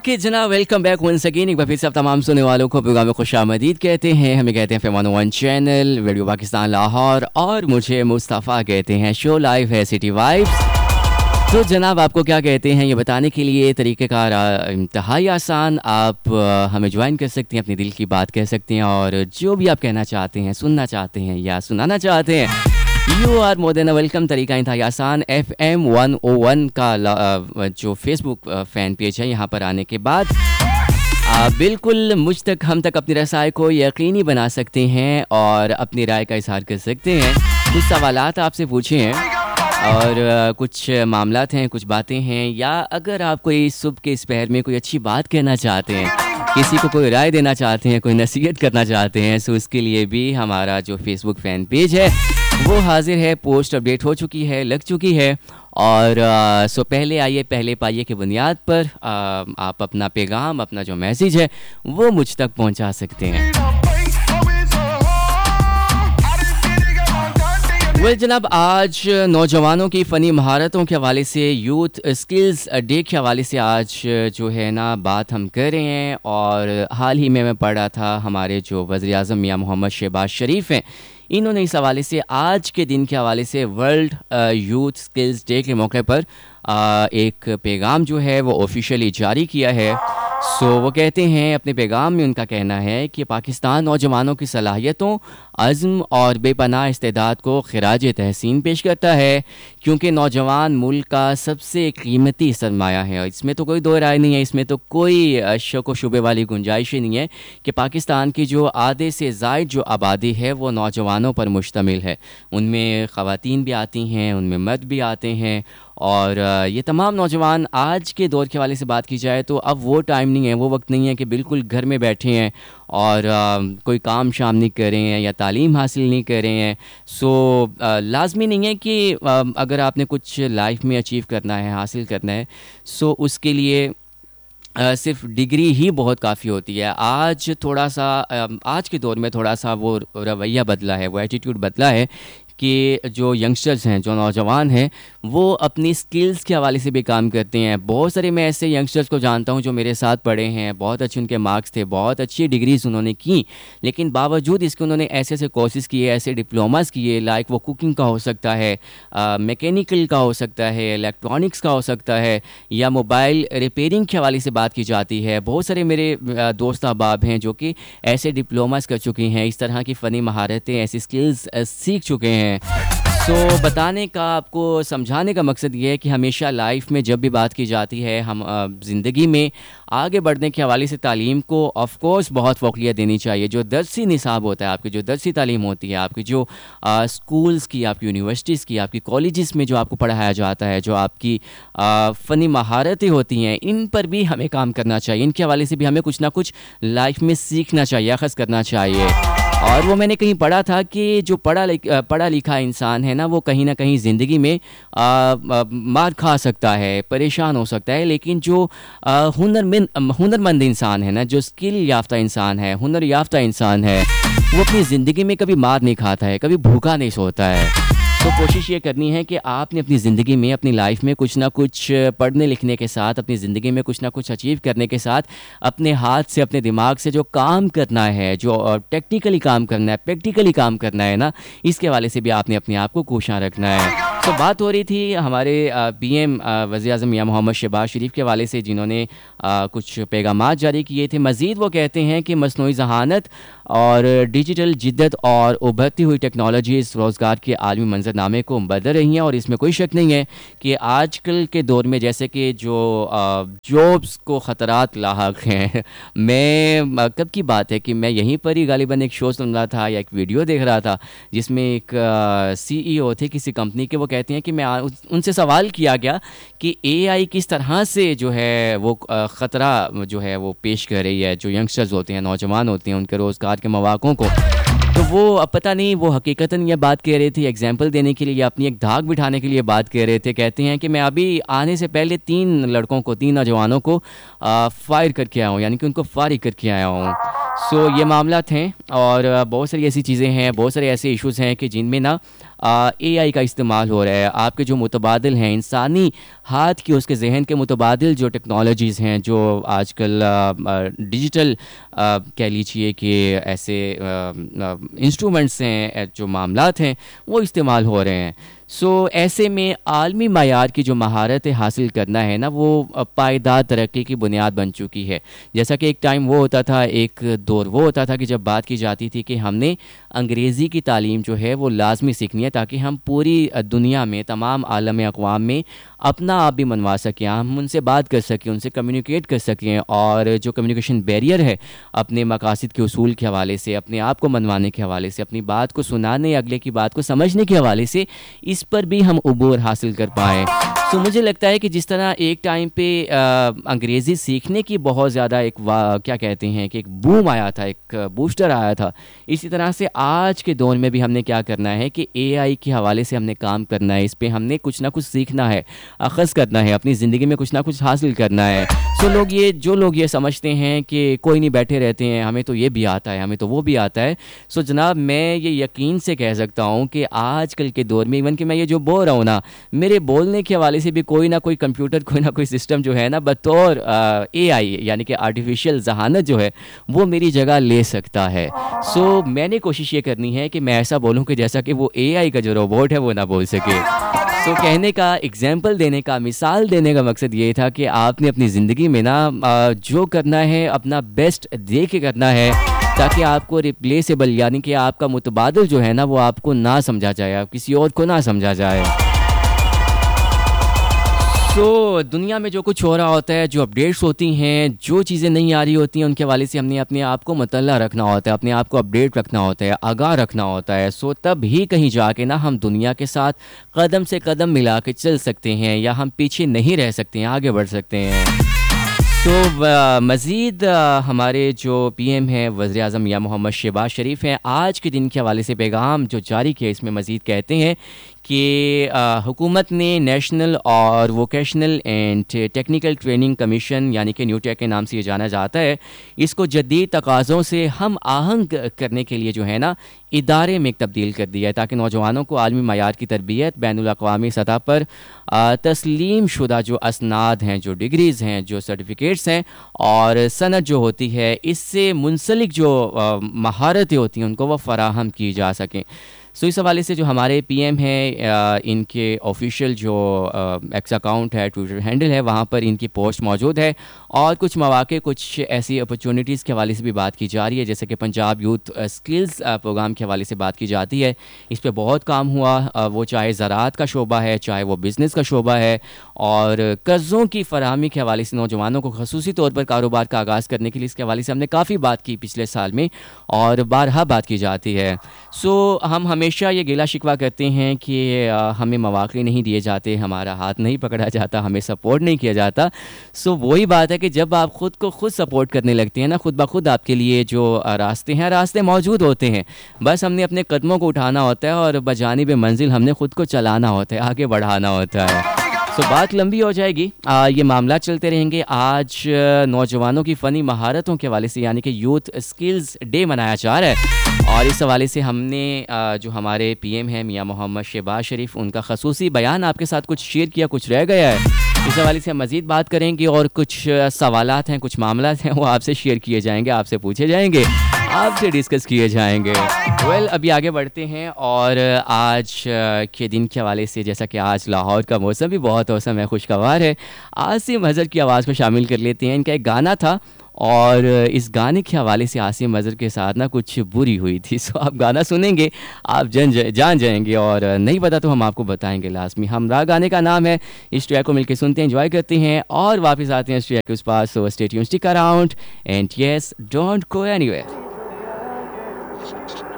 Okay जनाब, welcome back once again. एक बार फिर से आप तमाम सुनने वालों को प्रोग्राम में खुशामदीद कहते हैं। हमें कहते हैं FM 101 channel, radio Pakistan Lahore, और मुझे मुस्तफ़ा कहते हैं। शो लाइव है सिटी वाइब्स। तो जनाब, आपको क्या कहते हैं ये बताने के लिए तरीक़ेकार इंतहाई आसान। आप हमें ज्वाइन कर सकते हैं, अपने दिल की बात कह सकते हैं, और जो भी आप कहना चाहते हैं, सुनना चाहते हैं या सुनाना चाहते हैं, you are more than welcome. तरीका इंतहाई आसान। FM 101 का जो फेसबुक फ़ैन पेज है, यहाँ पर आने के बाद आप बिल्कुल मुझ तक, हम तक अपनी रसाई को यकीनी बना सकते हैं और अपनी राय का इजहार कर सकते हैं। कुछ सवालात आपसे पूछे हैं और कुछ मामलात हैं, कुछ बातें हैं, या अगर आप कोई सुबह के इस पहर में कोई अच्छी बात कहना चाहते हैं, किसी को कोई राय देना चाहते हैं, कोई नसीहत करना चाहते हैं, सो इसके लिए भी हमारा जो फेसबुक फ़ैन पेज है वो हाजिर है। पोस्ट अपडेट हो चुकी है, लग चुकी है। और सो पहले आइए, पहले पाइए की बुनियाद पर आप अपना पैगाम, अपना जो मैसेज है वो मुझ तक पहुंचा सकते हैं। वेल जनाब, आज नौजवानों की फ़नी महारतों के हवाले से, यूथ स्किल्स डे के हवाले से आज जो है ना बात हम कर रहे हैं। और हाल ही में मैं पढ़ रहा था, हमारे जो वज़ीर आज़म मियां मोहम्मद शहबाज शरीफ हैं, इन्होंने इस हवाले से आज के दिन के हवाले से वर्ल्ड यूथ स्किल्स डे के मौके पर एक पैगाम जो है वो ऑफिशियली जारी किया है। सो वो कहते हैं, अपने पैगाम में उनका कहना है कि पाकिस्तान नौजवानों की सलाहियतों, अज़्म और बेपनाह इस्तेदाद को खिराज तहसीन पेश करता है, क्योंकि नौजवान मुल्क का सबसे कीमती सरमाया है। और इसमें तो कोई दो राय नहीं है, इसमें तो कोई शक व शुबे वाली गुंजाइश ही नहीं है कि पाकिस्तान की जो आधे से ज़ायद जो आबादी है वो नौजवानों पर मुश्तमिल है। उनमें ख़वातीन भी आती हैं, उनमें मर्द भी आते हैं, और ये तमाम नौजवान आज के दौर के हवाले से बात की जाए तो अब वो टाइम नहीं है, वो वक्त नहीं है कि बिल्कुल घर में बैठे हैं और कोई काम शाम नहीं कर रहे हैं या तालीम हासिल नहीं कर रहे हैं। सो लाजमी नहीं है कि अगर आपने कुछ लाइफ में अचीव करना है, हासिल करना है, सो उसके लिए सिर्फ डिग्री ही बहुत काफ़ी होती है। आज थोड़ा सा आज के दौर में थोड़ा सा वो रवैया बदला है, वो एटीट्यूड बदला है कि जो यंगस्टर्स हैं, जो नौजवान हैं, वो अपनी स्किल्स के हवाले से भी काम करते हैं। बहुत सारे मैं ऐसे यंगस्टर्स को जानता हूं जो मेरे साथ पढ़े हैं, बहुत अच्छे उनके मार्क्स थे, बहुत अच्छी डिग्रीज़ उन्होंने की, लेकिन बावजूद इसके उन्होंने ऐसे ऐसे कोर्सेज़ किए, ऐसे डिप्लोमास किए, लाइक वो कुकिंग का हो सकता है, मैकेनिकल का हो सकता है, इलेक्ट्रॉनिक्स का हो सकता है, या मोबाइल रिपेयरिंग के हवाले से बात की जाती है। बहुत सारे मेरे दोस्त अहबाब हैं जो कि ऐसे डिप्लोमास कर चुके हैं, इस तरह की फ़नी महारतें, ऐसी स्किल्स सीख चुके हैं। सो बताने का, आपको समझाने का मकसद ये है कि हमेशा लाइफ में जब भी बात की जाती है, हम ज़िंदगी में आगे बढ़ने के हवाले से तालीम को ऑफ कोर्स बहुत फ़ौक़ियत देनी चाहिए। जो दरसी निसाब होता है, आपकी जो दरसी तालीम होती है, आपकी जो स्कूल्स की, आपकी यूनिवर्सिटीज़ की, आपकी कॉलेजेस में जो आपको पढ़ाया जाता है, जो आपकी फ़नी महारतें होती हैं, इन पर भी हमें काम करना चाहिए। इनके हवाले से भी हमें कुछ ना कुछ लाइफ में सीखना चाहिए, अख़ज़ करना चाहिए। और वो मैंने कहीं पढ़ा था कि जो पढ़ा लिखा इंसान है ना, वो कहीं ना कहीं ज़िंदगी में मार खा सकता है, परेशान हो सकता है, लेकिन जो हुनरमंद इंसान है ना, जो स्किल याफ्ता इंसान है, हुनर याफ्ता इंसान है, वो अपनी ज़िंदगी में कभी मार नहीं खाता है, कभी भूखा नहीं सोता है। तो कोशिश ये करनी है कि आपने अपनी ज़िंदगी में, अपनी लाइफ में कुछ ना कुछ पढ़ने लिखने के साथ, अपनी ज़िंदगी में कुछ ना कुछ अचीव करने के साथ, अपने हाथ से, अपने दिमाग से जो काम करना है, जो टेक्निकली काम करना है, प्रैक्टिकली काम करना है ना, इसके हवाले से भी आपने अपने आप को कोशां रखना है। तो बात हो रही थी हमारे PM वज़ीर आज़म मियां मोहम्मद शहबाज शरीफ के हवाले से, जिन्होंने कुछ पैगामात जारी किए थे। मज़ीद वो कहते हैं कि मसनूई ज़हानत और डिजिटल जिद्दत और उभरती हुई टेक्नोलॉजीज़ रोज़गार के आलमी मंजरनामे को बदल रही हैं, और इसमें कोई शक नहीं है कि आजकल के दौर में जैसे कि जो जॉब्स को ख़तरात लाहक हैं। मैं कब की बात है कि मैं यहीं पर ही गालिबन एक शो सुन रहा था या एक वीडियो देख रहा था, जिसमें एक CEO थे किसी कंपनी के। वो कहते हैं कि मैं उनसे सवाल किया गया कि AI किस तरह से जो है वो ख़तरा जो है वो पेश कर रही है, जो यंगस्टर्स होते हैं, नौजवान होते हैं, उनके रोज़गार के मौक़ों को। तो वो अब पता नहीं वो हकीकतन ये बात कह रहे थे एग्जाम्पल देने के लिए या अपनी एक धाक बिठाने के लिए बात कह रहे थे। कहते हैं कि मैं अभी आने से पहले 3 लड़कों को, 3 नौजवानों को फायर करके आया हूँ, यानी कि उनको फारिग करके आया हूँ। सो ये मामला थे, और बहुत सारी ऐसी चीज़ें हैं, बहुत सारे ऐसे इश्यूज़ हैं कि जिनमें ना एआई का इस्तेमाल हो रहा है। आपके जो मुतबादिल हैं इंसानी हाथ की, उसके जहन के मुतबादिल जो टेक्नोलॉजीज़ हैं, जो आजकल डिजिटल कह लीजिए कि ऐसे इंस्ट्रूमेंट्स हैं, जो मामलात हैं, वो इस्तेमाल हो रहे हैं। ऐसे में आलमी मायार की जो महारतें हासिल करना है ना, वो पायदार तरक्की की बुनियाद बन चुकी है। जैसा कि एक टाइम वो होता था, एक दौर वो होता था कि जब बात की जाती थी कि हमने अंग्रेज़ी की तालीम जो है वो लाजमी सीखनी है, ताकि हम पूरी दुनिया में, तमाम आलम अक़वाम में अपना आप भी मनवा सकें, हम उनसे बात कर सकें, उनसे कम्युनिकेट कर सकें। और जो कम्युनिकेशन बैरियर है अपने मकासद के उसूल के हवाले से, अपने आप को मनवाने के हवाले से, अपनी बात को सुनाने, अगले की बात को समझने के हवाले से, इस पर भी हम उबूर हासिल कर पाएँ। मुझे लगता है कि जिस तरह एक टाइम पे अंग्रेज़ी सीखने की बहुत ज़्यादा एक क्या कहते हैं कि एक बूम आया था, एक बूस्टर आया था, इसी तरह से आज के दौर में भी हमने क्या करना है कि एआई के हवाले से हमने काम करना है। इस पे हमने कुछ ना कुछ सीखना है, अख़ज़ करना है, अपनी ज़िंदगी में कुछ ना कुछ हासिल करना है। जो लोग ये समझते हैं कि कोई नहीं, बैठे रहते हैं, हमें तो ये भी आता है, हमें तो वो भी आता है। जनाब, मैं ये यकीन से कह सकता हूँ कि आजकल के दौर में, इवन कि मैं ये जो बोल रहा हूँ ना, मेरे बोलने के हवाले से भी कोई ना कोई कंप्यूटर, कोई ना कोई सिस्टम जो है ना, बतौर एआई यानी कि आर्टिफिशियल जहानत जो है, वो मेरी जगह ले सकता है। मैंने कोशिश ये करनी है कि मैं ऐसा बोलूँ कि जैसा कि वो एआई का जो रोबोट है वो ना बोल सके। कहने का, एग्जाम्पल देने का, मिसाल देने का मकसद ये था कि आपने अपनी ज़िंदगी में ना जो करना है अपना बेस्ट दे के करना है, ताकि आपको रिप्लेसेबल यानी कि आपका मुतबादिल जो है ना, वो आपको ना समझा जाए, आप किसी और को ना समझा जाए। दुनिया में जो कुछ हो रहा होता है, जो अपडेट्स होती हैं, जो चीज़ें नहीं आ रही होती हैं, उनके हवाले से हमने अपने आप को मुतल्ला रखना होता है, अपने आप को अपडेट रखना होता है, आगाह रखना होता है। तब ही कहीं जाके ना हम दुनिया के साथ कदम से कदम मिला के चल सकते हैं, या हम पीछे नहीं रह सकते हैं, आगे बढ़ सकते हैं। मज़ीद हमारे जो पीएम हैं वज़ीर आज़म मियां मोहम्मद शहबाज शरीफ हैं, आज के दिन के हवाले से पैगाम जो जारी किया, इसमें मज़ीद कहते हैं कि हुकूमत ने नेशनल और vocational and technical training commission यानी कि न्यूटेक के नाम से ये जाना जाता है, इसको जदीद तकाज़ों से हम आहंग करने के लिए जो है ना, इदारे में तब्दील कर दिया है, ताकि नौजवानों को आलमी मयार की तरबियत, बैनुल अक़वामी सतह पर तस्लीम शुदा जो असनाद हैं, जो डिग्रीज़ हैं, जो सर्टिफिकेट्स हैं और सनद जो होती है, इससे मुंसलिक जो महारतें होती हैं, उनको वह फ़राहम की जा सकें। इस हवाले से जो हमारे पीएम हैं, इनके ऑफिशियल जो एक्स अकाउंट है, ट्विटर हैंडल है, वहाँ पर इनकी पोस्ट मौजूद है, और कुछ मौके, कुछ ऐसी अपॉर्चुनिटीज़ के हवाले से भी बात की जा रही है, जैसे कि पंजाब यूथ स्किल्स प्रोग्राम के हवाले से बात की जाती है। इस पर बहुत काम हुआ, वो चाहे ज़राअत का शोबा है, चाहे वो बिज़नेस का शोबा है, और कर्ज़ों की फराहमी के हवाले से नौजवानों को खसूसी तौर पर कारोबार का आगाज़ करने के लिए इसके हवाले से हमने काफ़ी बात की पिछले साल में, और बारहा बात की जाती है। हम हमेशा ये गिला शिकवा करते हैं कि हमें मौके नहीं दिए जाते, हमारा हाथ नहीं पकड़ा जाता, हमें सपोर्ट नहीं किया जाता। वही बात है कि जब आप ख़ुद को खुद सपोर्ट करने लगते हैं ना, खुद ब खुद आपके लिए जो रास्ते मौजूद होते हैं, बस हमने अपने कदमों को उठाना होता है और बजानिब मंजिल हमने ख़ुद को चलाना होता है, आगे बढ़ाना होता है। बात लंबी हो जाएगी, ये मामला चलते रहेंगे। आज नौजवानों की फ़नी महारतों के हवाले से यानी कि यूथ स्किल्स डे मनाया जा रहा है, और इस हवाले से हमने जो हमारे पीएम हैं मियां मोहम्मद शहबाज शरीफ, उनका खसूसी बयान आपके साथ कुछ शेयर किया, कुछ रह गया है, इस हवाले से हम मज़ीद बात करेंगे, और कुछ सवालात हैं, कुछ मामलात हैं, वो आपसे शेयर किए जाएंगे, आपसे पूछे जाएंगे, आपसे डिस्कस किए जाएंगे। अभी आगे बढ़ते हैं, और आज के दिन के हवाले से, जैसा कि आज लाहौर का मौसम भी बहुत औसम है, खुशगवार है, आसिम अज़हर की आवाज़ को शामिल कर लेते हैं। इनका एक गाना था, और इस गाने के हवाले से आसिम अज़हर के साथ ना कुछ बुरी हुई थी। आप गाना सुनेंगे, आप जान जाएंगे, और नहीं पता तो हम आपको बताएंगे लाजमी। हमरा गाने का नाम है, इस ट्रैक को मिलकर सुनते हैं, एंजॉय करते हैं, और वापस आते हैं इस ट्रैक के उस पास। Stay tuned, stick around, and yes, don't go anywhere.